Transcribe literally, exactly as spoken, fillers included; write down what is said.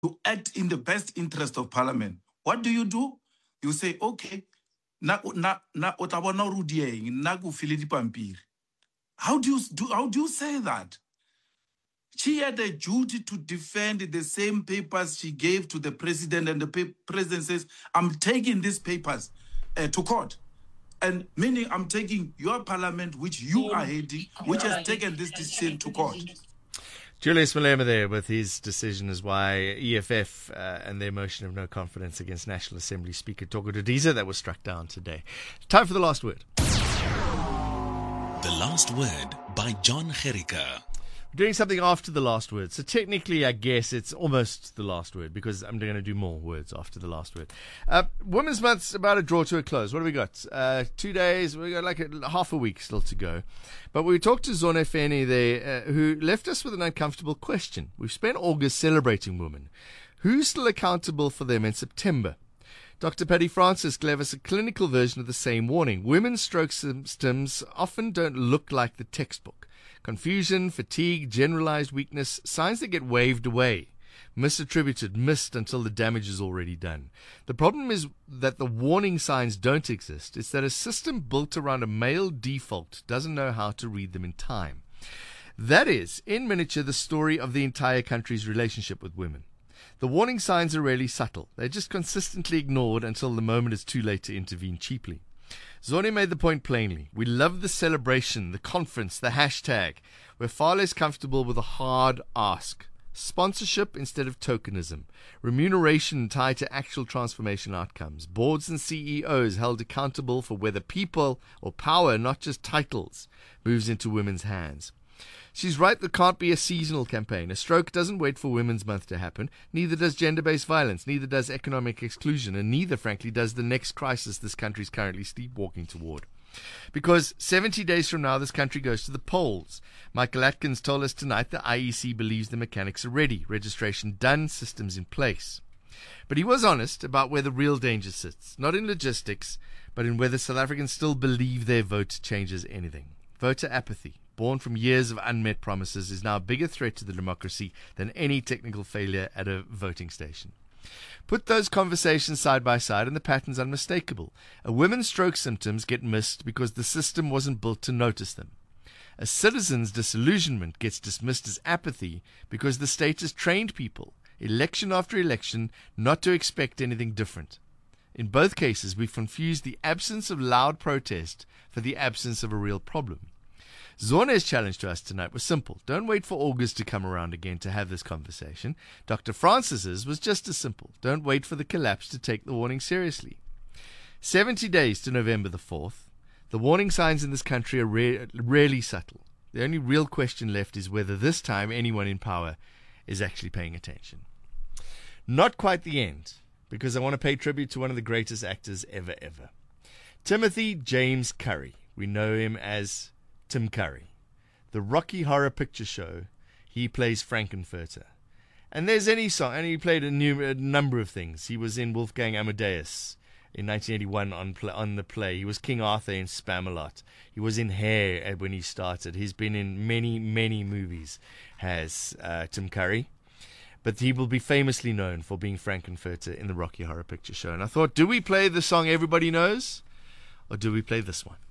to act in the best interest of Parliament, what do you do? You say, okay, na na na otabona rudieng na ku file dipampiri. How do you do? How do you say that? She had a duty to defend the same papers she gave to the president, and the president says, "I'm taking these papers uh, to court." And meaning I'm taking your parliament, which you are heading, which has taken this decision to court. Julius Malema there with his decision as why E F F uh, and their motion of no confidence against National Assembly Speaker Togo Dodiza that was struck down today. Time for the last word. The Last Word by John Gericke. We're doing something after the last word. So technically, I guess it's almost the last word because I'm going to do more words after the last word. Uh, Women's Month's about to draw to a close. What have we got? Uh, two days. We got like a, half a week still to go. But we talked to Zone Feni there, uh, who left us with an uncomfortable question. We've spent August celebrating women. Who's still accountable for them in September? Doctor Paddy Francis gave us a clinical version of the same warning. Women's stroke symptoms often don't look like the textbook. Confusion, fatigue, generalized weakness, signs that get waved away, misattributed, missed until the damage is already done. The problem is that the warning signs don't exist. It's that a system built around a male default doesn't know how to read them in time. That is, in miniature, the story of the entire country's relationship with women. The warning signs are really subtle. They're just consistently ignored until the moment is too late to intervene cheaply. Zoni made the point plainly. We love the celebration, the conference, the hashtag. We're far less comfortable with a hard ask. Sponsorship instead of tokenism. Remuneration tied to actual transformation outcomes. Boards and C E Os held accountable for whether people or power, not just titles, moves into women's hands. She's right, there can't be a seasonal campaign. A stroke doesn't wait for Women's Month to happen. Neither does gender-based violence. Neither does economic exclusion. And neither, frankly, does the next crisis this country is currently sleepwalking toward. Because seventy days from now, this country goes to the polls. Michael Atkins told us tonight the I E C believes the mechanics are ready. Registration done, systems in place. But he was honest about where the real danger sits. Not in logistics, but in whether South Africans still believe their vote changes anything. Voter apathy, born from years of unmet promises, is now a bigger threat to the democracy than any technical failure at a voting station. Put those conversations side by side and the pattern's unmistakable. A woman's stroke symptoms get missed because the system wasn't built to notice them. A citizen's disillusionment gets dismissed as apathy because the state has trained people, election after election, not to expect anything different. In both cases, we've confused the absence of loud protest for the absence of a real problem. Zorne's challenge to us tonight was simple. Don't wait for August to come around again to have this conversation. Doctor Francis's was just as simple. Don't wait for the collapse to take the warning seriously. seventy days to November the fourth. The warning signs in this country are re- really subtle. The only real question left is whether this time anyone in power is actually paying attention. Not quite the end, because I want to pay tribute to one of the greatest actors ever, ever. Timothy James Curry. We know him as Tim Curry. The Rocky Horror Picture Show, he plays Frankenfurter. And there's any song, and he played a, new, a number of things. He was in Wolfgang Amadeus in nineteen eighty-one on, pl- on the play. He was King Arthur in Spamalot. He was in Hair when he started. He's been in many, many movies, has uh, Tim Curry. But he will be famously known for being Frankenfurter in the Rocky Horror Picture Show. And I thought, do we play the song everybody knows? Or do we play this one?